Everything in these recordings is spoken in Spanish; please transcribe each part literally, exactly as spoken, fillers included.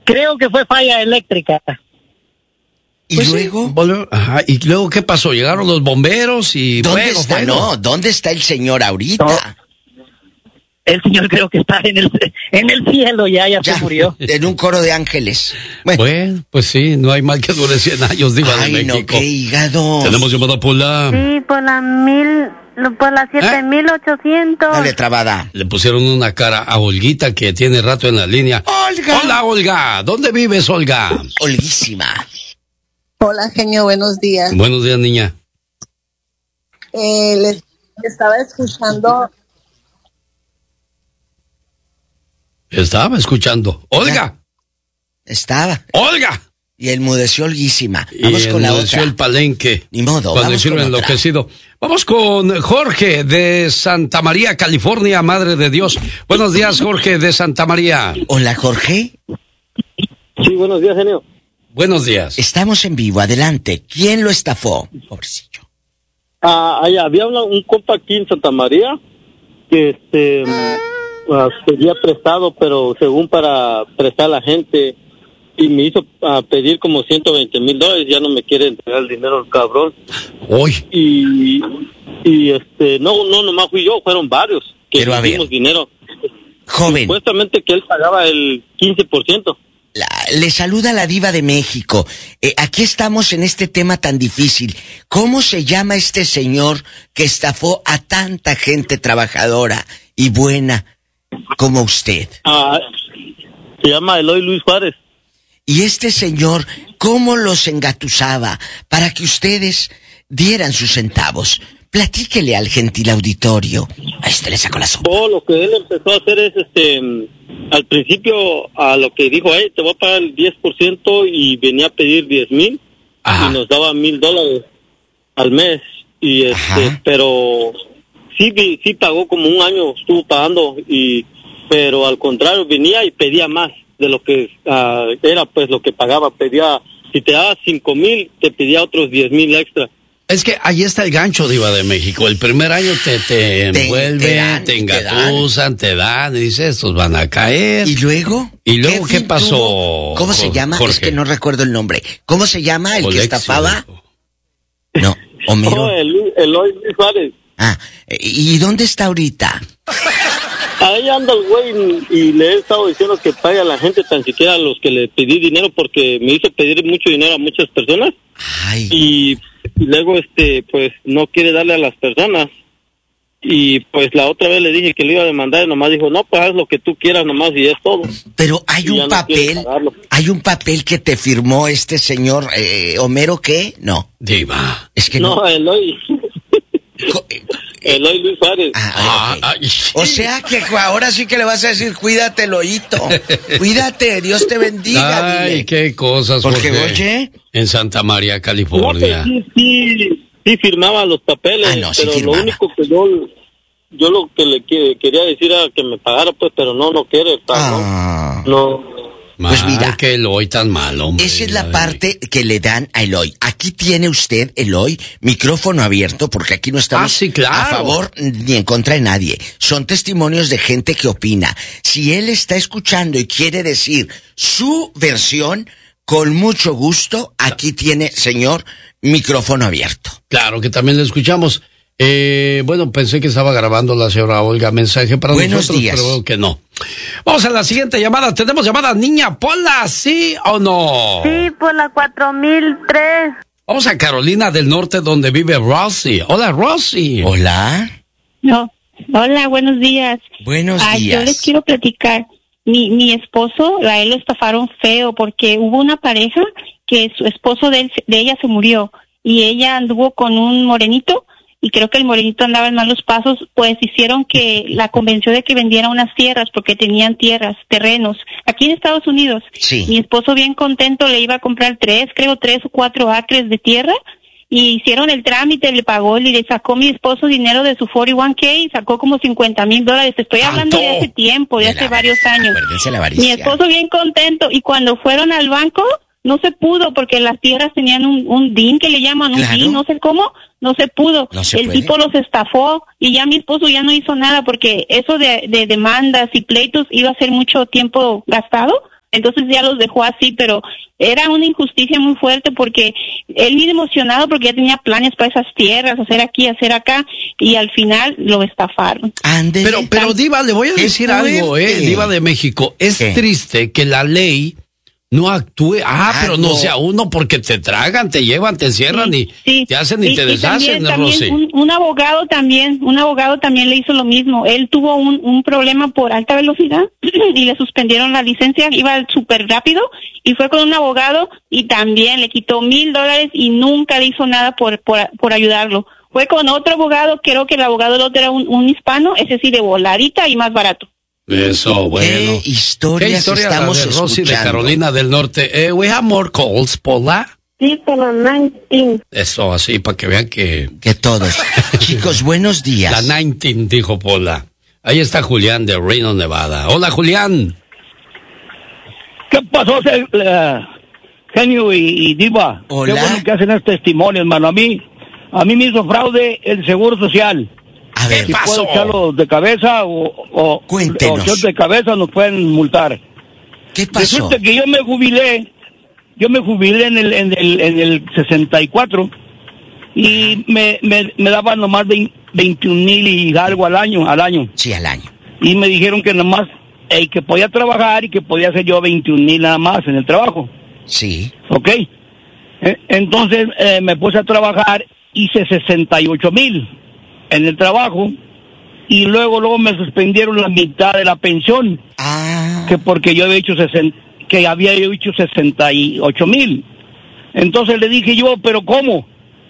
Creo que fue falla eléctrica. ¿Y pues luego? Sí, ajá, ¿y luego qué pasó? ¿Llegaron los bomberos y ¿Dónde fuego, está? fuego? No, ¿dónde está el señor ahorita? No. El señor creo que está en el en el cielo, ya, ya, ya se murió. En un coro de ángeles. Bueno. bueno, pues sí, no hay mal que dure cien años, diva de México. Ay, no, qué hígado. Tenemos llamada por la... Sí, por la mil, por la siete mil ochocientos. Dale, trabada. Le pusieron una cara a Olguita que tiene rato en la línea. ¡Olga! Hola, Olga. ¿Dónde vives, Olga? Olguísima. Hola, genio, buenos días. Buenos días, niña. Eh, les estaba escuchando... Estaba escuchando. ¡Olga! Estaba. ¡Olga! Y enmudeció Olguísima. Vamos y con la enmudeció otra. el palenque. Ni modo, cuando vamos hicieron con otra. enloquecido. Vamos con Jorge de Santa María, California, Madre de Dios. Buenos días, Jorge de Santa María. Hola, Jorge. Sí, buenos días, genio. Buenos días. Estamos en vivo, adelante. ¿Quién lo estafó? Pobrecillo. Ah, allá, había una, un compa aquí en Santa María que este uh, pedía prestado, pero según para prestar a la gente, y me hizo uh, pedir como ciento veinte mil dólares, ya no me quiere entregar el dinero el cabrón. Uy. Y, y este, no, no, nomás fui yo, fueron varios que Pero a ver, dimos dinero. Joven. Supuestamente que él pagaba el quince por ciento. La, le saluda la diva de México. Eh, aquí estamos en este tema tan difícil. ¿Cómo se llama este señor que estafó a tanta gente trabajadora y buena como usted? Ah, se llama Eloy Luis Juárez. Y este señor, ¿cómo los engatusaba para que ustedes dieran sus centavos? Platíquele al gentil auditorio. A este le sacó la sopa. Oh, lo que él empezó a hacer es, este, al principio, a lo que dijo, hey, te voy a pagar el diez por ciento y venía a pedir diez mil y nos daba mil dólares al mes. Y este, Ajá. pero sí, sí pagó como un año, estuvo pagando, y pero al contrario, venía y pedía más de lo que uh, era, pues, lo que pagaba. Pedía, si te daba cinco mil, te pedía otros diez mil extra. Es que ahí está el gancho, diva de México. El primer año te, te envuelven, te, te, dan, te engatusan, te dan. te dan, y dices, estos van a caer. ¿Y luego? ¿Y luego qué, qué pasó? Tuvo? ¿Cómo se llama? Jorge. Es que no recuerdo el nombre. ¿Cómo se llama el Olexio. que estafaba? No, Homero. No, el, Eloy Luis Juárez. Ah, ¿y dónde está ahorita? Ahí anda el güey y, y le he estado diciendo que pague a la gente, tan siquiera a los que le pedí dinero, porque me hizo pedir mucho dinero a muchas personas. Ay. Y, y luego, este, pues, no quiere darle a las personas. Y pues la otra vez le dije que le iba a demandar y nomás dijo, no, pues haz lo que tú quieras nomás y es todo. Pero hay y un no papel, hay un papel que te firmó este señor, eh, Homero, ¿qué? No. Diva. Es que no. No, Eloy. Co- Eloy Luis Juárez. Ah, okay. O sea que ahora sí que le vas a decir, cuídate, Eloíto. Cuídate, Dios te bendiga. Ay, dile. qué cosas, Porque, Jorge. oye. En Santa María, California. No, pues, sí, sí, sí firmaba los papeles, ah, no, sí pero firmaba. lo único que yo, yo lo que le que, quería decir era que me pagara, pues, pero no, no quiere. Ah. No. no. Pues mira, que Eloy tan malo, hombre. Esa es la parte que le dan a Eloy. Aquí tiene usted, Eloy, micrófono abierto, porque aquí no estamos ah, sí, claro. a favor ni en contra de nadie. Son testimonios de gente que opina. Si él está escuchando y quiere decir su versión, con mucho gusto, aquí tiene, señor, micrófono abierto. Claro, que también le escuchamos. Eh, bueno, pensé que estaba grabando la señora Olga mensaje para Buenos nosotros, días. pero veo que no. Vamos a la siguiente llamada. ¿Tenemos llamada, niña Pola, sí o no? Sí, por la cuatro mil tres. Vamos a Carolina del Norte, donde vive Rosy. Hola, Rosy. Hola. No. Hola, buenos días. Buenos Ay, días. Yo les quiero platicar. Mi, mi esposo, a él lo estafaron feo porque hubo una pareja que su esposo de, él, de ella se murió y ella anduvo con un morenito y creo que el morenito andaba en malos pasos, pues hicieron que la convenció de que vendiera unas tierras porque tenían tierras, terrenos, aquí en Estados Unidos. Sí. Mi esposo bien contento le iba a comprar tres, creo tres o cuatro acres de tierra y hicieron el trámite, le pagó y le sacó mi esposo dinero de su cuarenta y uno K y sacó como cincuenta mil dólares. Te estoy hablando de hace tiempo, de, de hace varios años. La mi esposo bien contento y cuando fueron al banco no se pudo porque las tierras tenían un, un D I N que le llaman, un claro. D I N, no sé cómo, no se pudo. No se el puede. tipo los estafó y ya mi esposo ya no hizo nada porque eso de, de demandas y pleitos iba a ser mucho tiempo gastado. entonces ya los dejó así, pero era una injusticia muy fuerte porque él viene emocionado porque ya tenía planes para esas tierras, hacer aquí, hacer acá, y al final lo estafaron. Ándele. Pero, pero Diva, le voy a decir algo, eh, Diva de México, es ¿Qué? triste que la ley no actúe, ah, Ah, pero no, no. sea uno porque te tragan, te llevan, te cierran Sí, y sí. te hacen y, Y- te y deshacen, también, también Rosy. un, un abogado también, un abogado también le hizo lo mismo. Él tuvo un, un problema por alta velocidad y le suspendieron la licencia, iba súper rápido y fue con un abogado y también le quitó mil dólares y nunca le hizo nada por, por, por ayudarlo. Fue con otro abogado, creo que el abogado del otro era un, un hispano, ese sí de voladita y más barato. Eso, bueno. ¿Qué historias ¿Qué historia estamos la de Rosy de escuchando? Carolina del Norte? Eh, we have more calls, Pola. Sí, por la diecinueve. Eso, así, para que vean que... Que todos. Chicos, buenos días. La diecinueve, dijo Pola. Ahí está Julián de Reno, Nevada. Hola, Julián. ¿Qué pasó, se- eh, genio y, y diva? Hola. Qué bueno que hacen este testimonio, hermano. A mí, a mí me hizo fraude el Seguro Social. A ver, Si pasó? puedo echarlo de cabeza o, o, Cuéntenos. o echarlo de cabeza nos pueden multar. ¿qué pasó? Resulta que yo me jubilé, yo me jubilé en el, en el, en el sesenta y cuatro y me, me, me daban nomás veintiún mil y algo al año, al año. Sí, al año. Y me dijeron que nomás, eh, que podía trabajar y que podía hacer yo veintiún mil nada más en el trabajo. Sí. ¿Ok? Eh, Entonces eh, me puse a trabajar, hice sesenta y ocho mil en el trabajo y luego luego me suspendieron la mitad de la pensión, Ah. que porque yo había hecho sesenta, que había hecho sesenta y ocho mil. Entonces le dije yo, pero ¿cómo?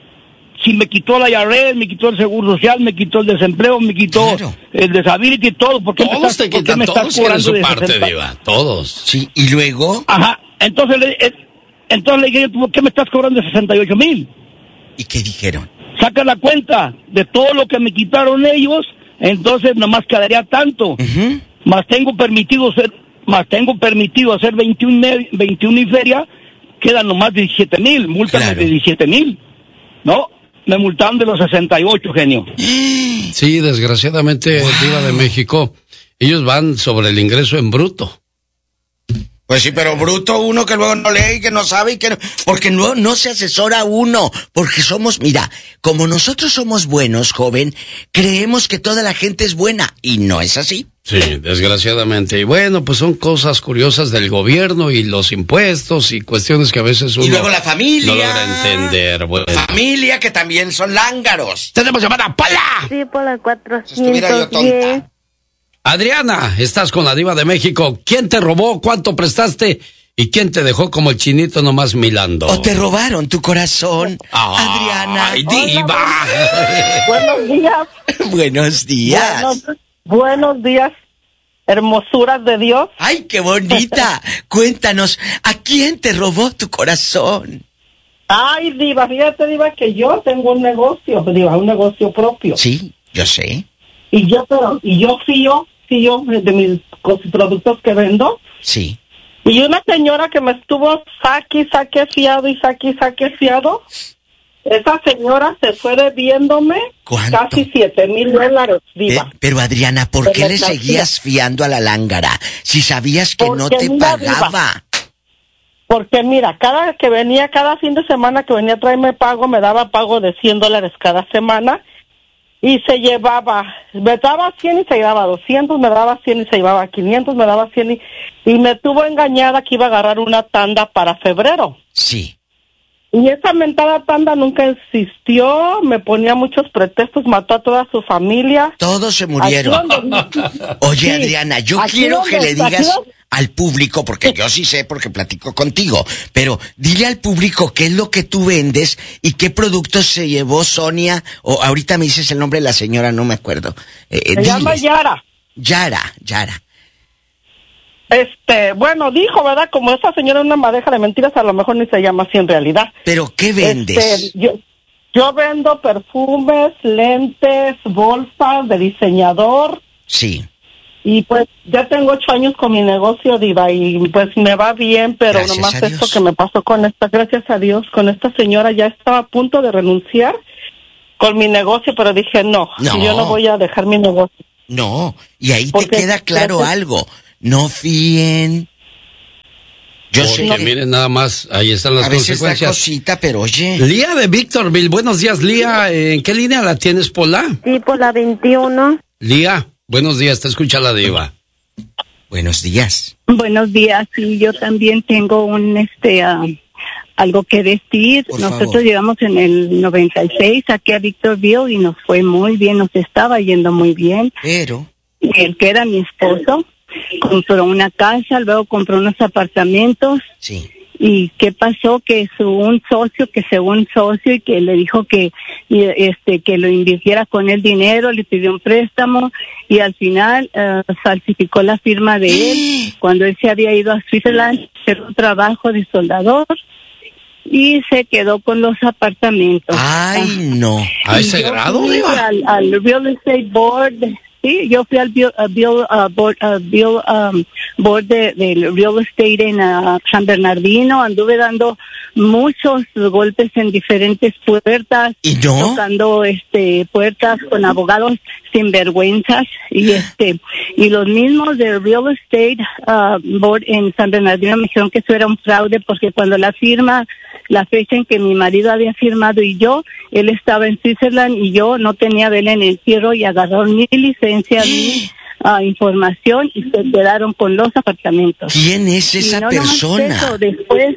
Si me quitó la I R S, me quitó el Seguro Social, me quitó el desempleo, me quitó Claro. el disability, todo. ¿Por qué me Todos estás, te por qué quitan, me estás todos quieren cobrando su de parte, sesenta? Diva. Todos. Sí, y luego, Ajá. Entonces le, eh, entonces le dije, ¿por qué me estás cobrando sesenta y ocho mil? ¿y qué dijeron? Saca la cuenta de todo lo que me quitaron ellos, entonces nomás quedaría tanto. Ujú. Más tengo permitido ser, más tengo permitido hacer veintiún, me- veintiún y feria, quedan nomás diecisiete mil, multan Claro. de diecisiete mil. ¿No? Me multaron de los sesenta y ocho, genio. Sí, desgraciadamente, Diva de México, ellos van sobre el ingreso en bruto. Pues sí, pero bruto uno que luego no lee y que no sabe y que no, porque no, no se asesora uno, porque somos, mira, como nosotros somos buenos, joven, creemos que toda la gente es buena, y no es así. Sí, desgraciadamente. Y bueno, pues son cosas curiosas del gobierno y los impuestos y cuestiones que a veces uno Y luego la familia. no logra entender. Bueno. Familia, que también son lángaros. ¡Tenemos llamada, Pola! Sí, por la Estuviera yo cuatrocientos diez. tonta. Adriana, estás con la Diva de México. ¿Quién te robó? ¿Cuánto prestaste? ¿Y quién te dejó como el chinito nomás milando? O te robaron tu corazón, Ay, Adriana. Diva. Buenos días. Buenos días. Buenos, buenos días, hermosuras de Dios. Ay, qué bonita. Cuéntanos, ¿a quién te robó tu corazón? Ay, Diva, fíjate, Diva, que yo tengo un negocio, Diva, un negocio propio. Sí, yo sé. Y yo, pero, y yo fío, fío de mis cos- productos que vendo. Sí. Y una señora que me estuvo saque, saque fiado y saque, saque fiado. Esa señora se fue debiéndome ¿Cuánto? casi siete mil dólares, Diva. Eh, pero Adriana, ¿por Pero qué le la- seguías fiando a la lángara si sabías que no Porque te mira, Diva, pagaba? Porque mira, cada que venía, cada fin de semana que venía a traerme pago, me daba pago de cien dólares cada semana y se llevaba, me daba cien y se llevaba doscientos, me daba cien y se llevaba quinientos, me daba cien y, y me tuvo engañada que iba a agarrar una tanda para febrero. Sí. Y esa mentada tanda nunca existió, me ponía muchos pretextos, mató a toda su familia. Todos se murieron. Aquí donde- Oye, Sí, Adriana, yo aquí quiero donde- que le aquí digas donde- al público, porque yo sí sé porque platico contigo, pero dile al público qué es lo que tú vendes y qué productos se llevó Sonia, o ahorita me dices el nombre de la señora, no me acuerdo. Eh, eh, Se llama diles. Yara. Yara, Yara. Este, bueno, dijo, ¿verdad? Como esa señora es una madeja de mentiras, a lo mejor ni se llama así en realidad. ¿Pero qué vendes? Este, yo, yo vendo perfumes, lentes, bolsas de diseñador. Sí. Y pues ya tengo ocho años con mi negocio, Diva, y pues me va bien, pero Gracias nomás a esto Dios. que me pasó con esta, gracias a Dios, con esta señora ya estaba a punto de renunciar con mi negocio, pero dije no, No. yo no voy a dejar mi negocio. No, y ahí te Porque- queda claro gracias. algo. No fíen. Yo Porque, sé que miren, nada más, ahí están las a veces da consecuencias. cosita, pero oye. Lía de Victorville, buenos días, Lía. ¿En qué línea la tienes, Pola? Sí, por la veintiuno. Lía, buenos días, te escucha la diva. Buenos días. Buenos días, sí, yo también tengo un, este, uh, algo que decir. Por Nosotros favor. llegamos en el noventa y seis aquí a Victorville y nos fue muy bien, nos estaba yendo muy bien. Pero. El que era mi esposo compró una casa, luego compró unos apartamentos. Sí. ¿Y qué pasó? Que su un socio, que según socio, y que le dijo que y, este que lo invirtiera con el dinero, le pidió un préstamo y al final uh, falsificó la firma de él cuando él se había ido a Switzerland a hacer un trabajo de soldador y se quedó con los apartamentos. Ay, no. ¿A Y ese yo grado, fui diva? al, al Real Estate Board. Sí, yo fui al Bill, uh, Bill, uh, board, uh, Bill um, board de, del Real Estate en uh, San Bernardino. Anduve dando muchos golpes en diferentes puertas. ¿Y no? Tocando este, puertas con abogados sinvergüenzas. Y este y los mismos del Real Estate uh, Board en San Bernardino me dijeron que eso era un fraude porque cuando la firma, la fecha en que mi marido había firmado y yo, él estaba en Switzerland y yo no tenía vela en el cielo y agarraron mi licencia, mi uh, información y se quedaron con los apartamentos. ¿Quién es Y esa no nomás persona? eso, después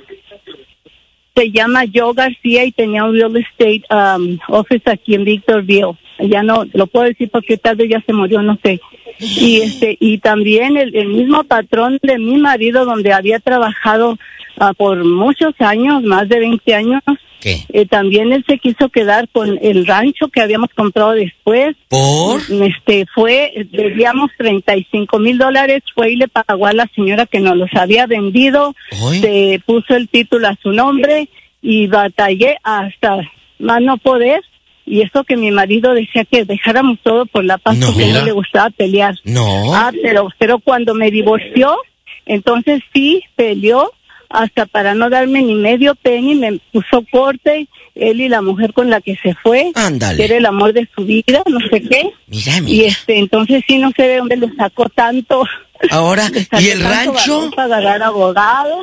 se llama Joe García y tenía un real estate um, office aquí en Victorville. Ya no lo puedo decir porque tal vez ya se murió, no sé. Y este y también el, el mismo patrón de mi marido donde había trabajado uh, por muchos años, más de veinte años. ¿Qué? Eh, también él se quiso quedar con el rancho que habíamos comprado después. ¿Por? Este fue, debíamos treinta y cinco mil dólares, fue y le pagó a la señora que nos los había vendido, ¿Oy? se puso el título a su nombre y batallé hasta más no poder. Y eso que mi marido decía que dejáramos todo por la paz No, porque mira. no le gustaba pelear. No. Ah, pero, pero cuando me divorció, entonces sí peleó hasta para no darme ni medio penny, me puso corte, él y la mujer con la que se fue, Ándale. que era el amor de su vida, no sé qué. Mira, Y mira. este, entonces sí no sé de dónde le sacó tanto. Ahora, le sacó ¿y el tanto rancho? valor para agarrar abogados.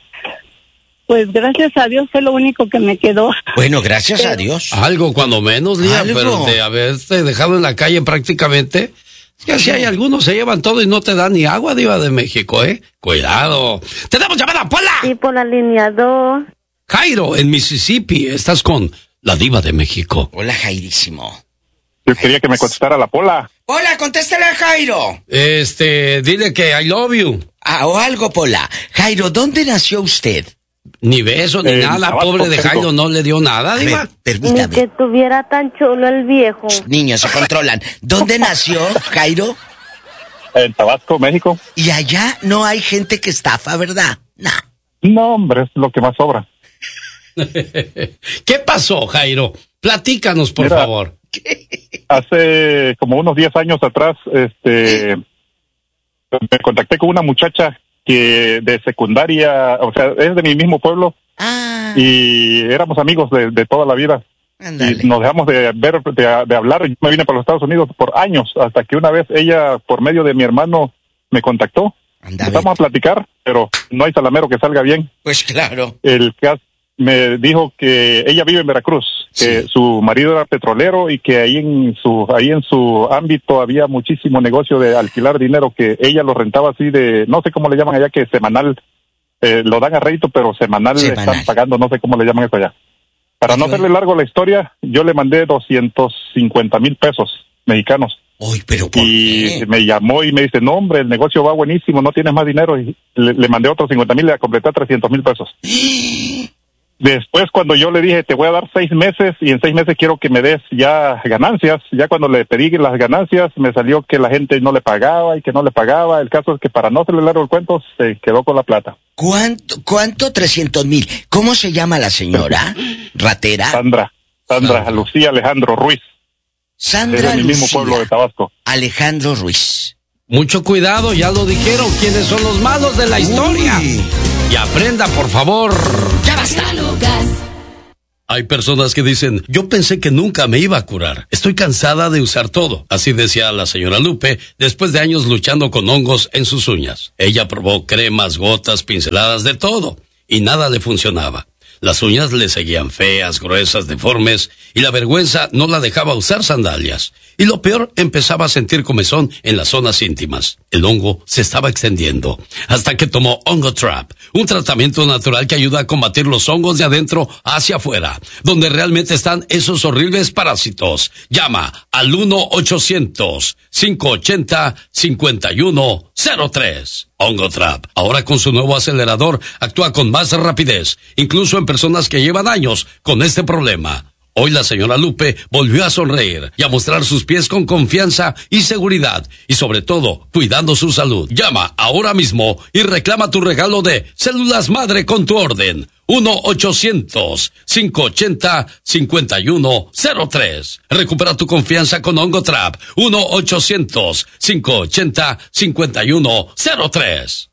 Pues gracias a Dios fue lo único que me quedó. Bueno, gracias a Pero- Dios. Algo, cuando menos, Lía, Algo. pero de haberte dejado en la calle prácticamente. Es que así hay algunos, se llevan todo y no te dan ni agua, diva de México, ¿eh? Cuidado. ¡Tenemos llamada, Pola! Sí, por la línea dos. Jairo, en Mississippi, estás con la diva de México. Hola, Jairísimo. Yo quería que me contestara la Pola. Hola, contéstale a Jairo. Este, dile que I love you. Ah, o algo, Pola. Jairo, ¿dónde nació usted? Ni beso, ni Eh, nada, Tabasco, pobre de México. Jairo, no le dio nada, A diva. ver, Ni permítame. que tuviera tan chulo el viejo. Niños, se controlan. ¿Dónde nació Jairo? En Tabasco, México. Y allá no hay gente que estafa, ¿verdad? Nah. No, hombre, es lo que más sobra. ¿Qué pasó, Jairo? Platícanos, por Mira. favor. Hace como unos diez años atrás, este, me contacté con una muchacha que de secundaria, o sea, es de mi mismo pueblo Ah, y éramos amigos de, de toda la vida. ándale. Y nos dejamos de ver, de, de hablar. Yo me vine para los Estados Unidos por años, hasta que una vez ella, por medio de mi hermano, me contactó. Anda, Empezamos a vete. platicar, pero no hay salamero que salga bien. Pues claro. El caso me dijo que ella vive en Veracruz, que Sí. su marido era petrolero y que ahí en su ahí en su ámbito había muchísimo negocio de alquilar dinero, que ella lo rentaba así de, no sé cómo le llaman allá, que semanal, eh, lo dan a rédito, pero semanal, le Semanal. están pagando, no sé cómo le llaman eso allá. Para no Oye, hacerle largo la historia, yo le mandé doscientos cincuenta mil pesos mexicanos. Uy, pero ¿por Y qué? me llamó y me dice, no hombre, el negocio va buenísimo, no tienes más dinero. Y le, le mandé otros cincuenta mil, le completé trescientos mil pesos. Después, cuando yo le dije, te voy a dar seis meses y en seis meses quiero que me des ya ganancias, ya cuando le pedí las ganancias, me salió que la gente no le pagaba y que no le pagaba. El caso es que para no hacerle largo el cuento, se quedó con la plata. ¿Cuánto? ¿Cuánto? trescientos mil. ¿Cómo se llama la señora? ¿Ratera? Sandra, Sandra, Sandra. Lucía Alejandro Ruiz, es Sandra de mi mismo Lucía pueblo de Tabasco. Alejandro Ruiz. Mucho cuidado, ya lo dijeron, quiénes son los malos de la historia. Uy. Y aprenda, por favor. Ya basta. Hay personas que dicen, yo pensé que nunca me iba a curar. Estoy cansada de usar todo. Así decía la señora Lupe después de años luchando con hongos en sus uñas. Ella probó cremas, gotas, pinceladas, de todo, y nada le funcionaba. Las uñas le seguían feas, gruesas, deformes, y la vergüenza no la dejaba usar sandalias. Y lo peor, empezaba a sentir comezón en las zonas íntimas. El hongo se estaba extendiendo, hasta que tomó Ongotrap, un tratamiento natural que ayuda a combatir los hongos de adentro hacia afuera, donde realmente están esos horribles parásitos. Llama al uno ochocientos, cinco ochenta, cincuenta y uno cero tres. Ongotrap, ahora con su nuevo acelerador, actúa con más rapidez, incluso en personas que llevan años con este problema. Hoy la señora Lupe volvió a sonreír y a mostrar sus pies con confianza y seguridad, y sobre todo, cuidando su salud. Llama ahora mismo y reclama tu regalo de Células Madre con tu orden. uno ochocientos, cinco ochenta, cincuenta y uno cero tres. Recupera tu confianza con Ongotrap. uno ochocientos, cinco ochenta, cincuenta y uno cero tres.